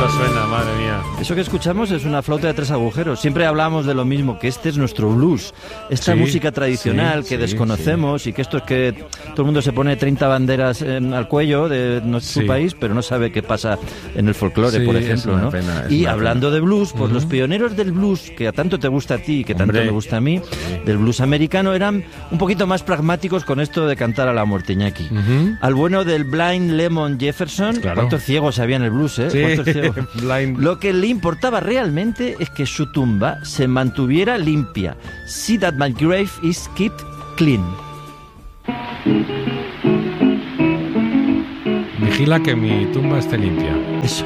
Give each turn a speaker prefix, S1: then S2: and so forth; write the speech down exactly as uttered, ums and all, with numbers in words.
S1: bonito suena, madre mía.
S2: Eso que escuchamos es una flauta de tres agujeros. Siempre hablamos de lo mismo, que este es nuestro blues. Esta
S1: Sí,
S2: música tradicional
S1: sí,
S2: que
S1: sí,
S2: desconocemos
S1: sí.
S2: y que esto es que todo el mundo se pone treinta banderas en, al cuello de nuestro
S1: Sí.
S2: país, pero no sabe qué pasa en el folclore,
S1: Sí,
S2: por
S1: es
S2: ejemplo,
S1: una
S2: ¿no?
S1: pena, es
S2: Y
S1: una
S2: hablando
S1: pena.
S2: de blues, pues
S1: Uh-huh.
S2: los pioneros del blues, que a tanto te gusta a ti y que tanto
S1: Hombre.
S2: me gusta a mí, del blues americano, eran un poquito más pragmáticos con esto de cantar a la muerte, Iñaki.
S1: Uh-huh.
S2: Al bueno del Blind Lemon Jefferson,
S1: Claro.
S2: ¿cuántos ciegos había en el blues, eh?
S1: Sí.
S2: ¿Cuántos ciegos?
S1: Blind.
S2: Lo que le importaba realmente es que su tumba se mantuviera limpia. See that my grave is kept clean.
S1: Vigila que mi tumba esté limpia.
S2: Eso